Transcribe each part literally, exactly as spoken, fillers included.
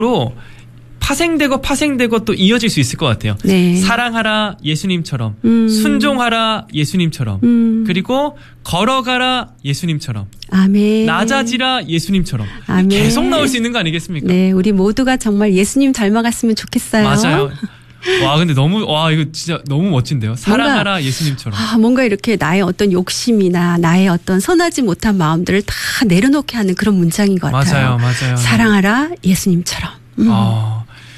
파생되고 파생되고 또 이어질 수 있을 것 같아요. 네. 사랑하라 예수님처럼, 음. 순종하라 예수님처럼, 음. 그리고 걸어가라 예수님처럼, 아멘. 낮아지라 예수님처럼. 아멘. 계속 나올 수 있는 거 아니겠습니까? 네, 우리 모두가 정말 예수님 닮아갔으면 좋겠어요. 맞아요. 와, 근데 너무, 와, 이거 진짜 너무 멋진데요. 사랑하라 뭔가, 예수님처럼. 아, 뭔가 이렇게 나의 어떤 욕심이나 나의 어떤 선하지 못한 마음들을 다 내려놓게 하는 그런 문장인 것 같아요. 맞아요, 맞아요. 사랑하라 예수님처럼. 음. 아.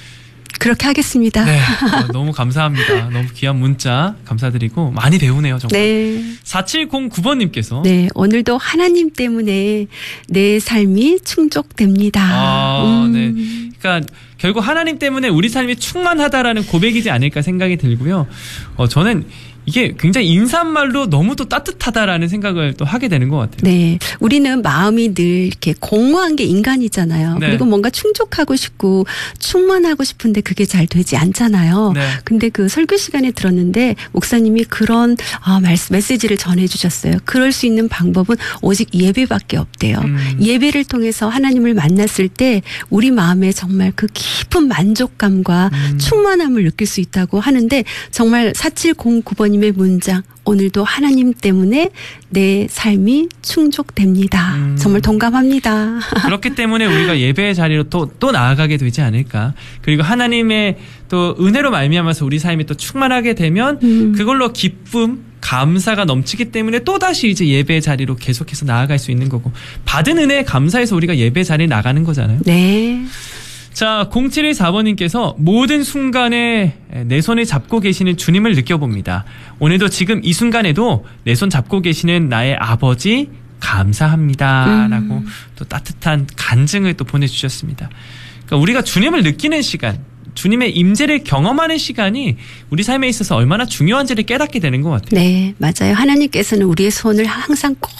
그렇게 하겠습니다. 네, 어, 너무 감사합니다. 너무 귀한 문자 감사드리고 많이 배우네요, 정말. 네. 사칠공구 번님께서 네, 오늘도 하나님 때문에 내 삶이 충족됩니다. 아, 음. 네. 그러니까 결국 하나님 때문에 우리 삶이 충만하다라는 고백이지 않을까 생각이 들고요. 어, 저는 이게 굉장히 인사말로 너무 또 따뜻하다라는 생각을 또 하게 되는 것 같아요. 네. 우리는 마음이 늘 이렇게 공허한 게 인간이잖아요. 네. 그리고 뭔가 충족하고 싶고 충만하고 싶은데 그게 잘 되지 않잖아요. 네. 근데 그 설교 시간에 들었는데 목사님이 그런 아, 말씀, 메시지를 전해 주셨어요. 그럴 수 있는 방법은 오직 예배밖에 없대요. 음. 예배를 통해서 하나님을 만났을 때 우리 마음에 정말 그 깊은 만족감과 음. 충만함을 느낄 수 있다고 하는데 정말 사칠공구 번 님의 문장 오늘도 하나님 때문에 내 삶이 충족됩니다. 음. 정말 동감합니다. 그렇기 때문에 우리가 예배의 자리로 또, 또 나아가게 되지 않을까. 그리고 하나님의 또 은혜로 말미암아서 우리 삶이 또 충만하게 되면 음. 그걸로 기쁨, 감사가 넘치기 때문에 또다시 이제 예배의 자리로 계속해서 나아갈 수 있는 거고, 받은 은혜에 감사해서 우리가 예배 자리에 나가는 거잖아요. 네. 자, 공칠일사 번님께서 모든 순간에 내 손을 잡고 계시는 주님을 느껴봅니다. 오늘도 지금 이 순간에도 내 손 잡고 계시는 나의 아버지 감사합니다. 음. 라고 또 따뜻한 간증을 또 보내주셨습니다. 그러니까 우리가 주님을 느끼는 시간, 주님의 임재를 경험하는 시간이 우리 삶에 있어서 얼마나 중요한지를 깨닫게 되는 것 같아요. 네, 맞아요. 하나님께서는 우리의 손을 항상 꼭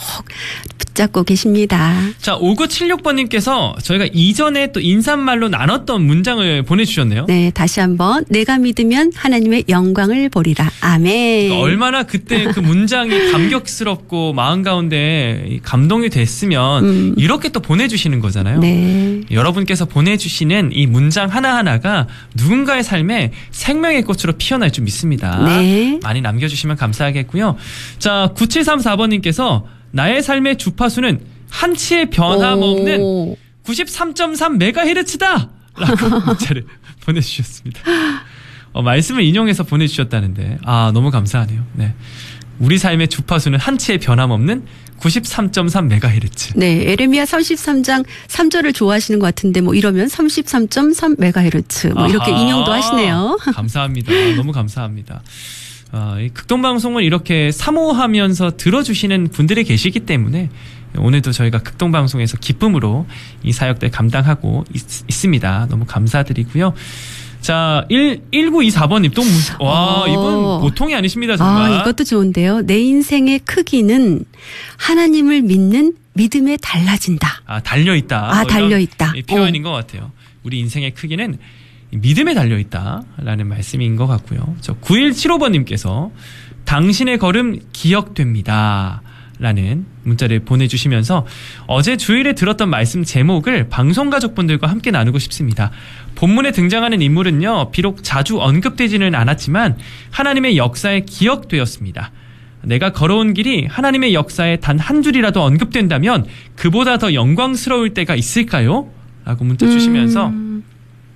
붙잡고 계십니다. 자, 오구칠육 번님께서 저희가 이전에 또 인사말로 나눴던 문장을 보내주셨네요. 네, 다시 한번 내가 믿으면 하나님의 영광을 보리라. 아멘. 그러니까 얼마나 그때 그 문장이 감격스럽고 마음 가운데 감동이 됐으면 음. 이렇게 또 보내주시는 거잖아요. 네. 여러분께서 보내주시는 이 문장 하나하나가 누군가의 삶에 생명의 꽃으로 피어날 줄 믿습니다. 네. 많이 남겨주시면 감사하겠고요. 자, 구칠삼사 번님께서 나의 삶의 주파수는 한치의 변함없는 오. 구십삼 점 삼 메가헤르츠다! 라고 문자를 보내주셨습니다. 어, 말씀을 인용해서 보내주셨다는데, 아, 너무 감사하네요. 네. 우리 삶의 주파수는 한치의 변함없는 구십삼 점 삼 메가헤르츠. 네, 에레미야 삼십삼 장 삼 절을 좋아하시는 것 같은데 뭐 이러면 삼십삼 점 삼 메가헤르츠 뭐 이렇게 아하, 인용도 하시네요. 감사합니다. 너무 감사합니다. 어, 이 극동방송을 이렇게 사모하면서 들어주시는 분들이 계시기 때문에 오늘도 저희가 극동방송에서 기쁨으로 이 사역들 감당하고 있, 있습니다. 너무 감사드리고요. 자, 일구이사 번님 또, 와, 이분 보통이 아니십니다, 정말. 아, 이것도 좋은데요. 내 인생의 크기는 하나님을 믿는 믿음에 달라진다. 아, 달려있다. 아, 달려있다. 표현인 어. 것 같아요. 우리 인생의 크기는 믿음에 달려있다라는 말씀인 것 같고요. 저 구일칠오 번님께서 당신의 걸음 기억됩니다. 라는 문자를 보내주시면서 어제 주일에 들었던 말씀 제목을 방송가족분들과 함께 나누고 싶습니다. 본문에 등장하는 인물은요, 비록 자주 언급되지는 않았지만 하나님의 역사에 기억되었습니다. 내가 걸어온 길이 하나님의 역사에 단 한 줄이라도 언급된다면 그보다 더 영광스러울 때가 있을까요? 라고 문자 주시면서 음.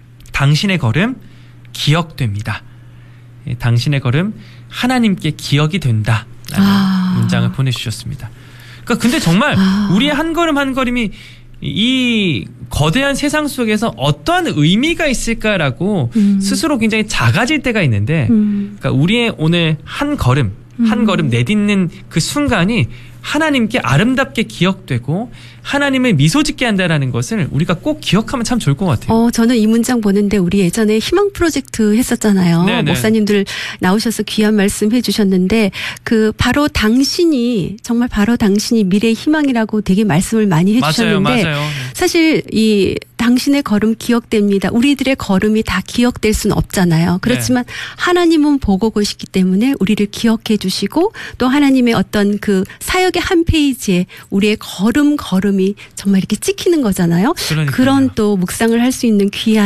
당신의 걸음 기억됩니다. 예, 당신의 걸음 하나님께 기억이 된다. 라는 아. 문장을 보내주셨습니다. 그러니까 근데 정말 아. 우리의 한 걸음 한 걸음이 이 거대한 세상 속에서 어떠한 의미가 있을까라고 음. 스스로 굉장히 작아질 때가 있는데 음. 그러니까 우리의 오늘 한 걸음 한 음. 걸음 내딛는 그 순간이 하나님께 아름답게 기억되고 하나님을 미소 짓게 한다는 것을 우리가 꼭 기억하면 참 좋을 것 같아요. 어, 저는 이 문장 보는데 우리 예전에 희망 프로젝트 했었잖아요. 네네. 목사님들 나오셔서 귀한 말씀 해주셨는데 그 바로 당신이 정말 바로 당신이 미래의 희망이라고 되게 말씀을 많이 해주셨는데 맞아요, 맞아요. 사실 이 당신의 걸음 기억됩니다. 우리들의 걸음이 다 기억될 수는 없잖아요. 그렇지만 네. 하나님은 보고 계시기 때문에 우리를 기억해 주시고 또 하나님의 어떤 그 사역의 한 페이지에 우리의 걸음 걸음이 정말 이렇게 찍히는 거잖아요. 그러니까요. 그런 또 묵상을 할 수 있는 귀한